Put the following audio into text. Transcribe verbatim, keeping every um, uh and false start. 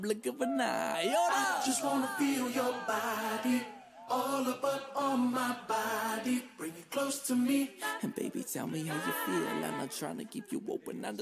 Blink of an eye. I just wanna feel your body all up on my body. Bring it close to me. And baby, tell me how you feel. I'm not trying to keep you open. I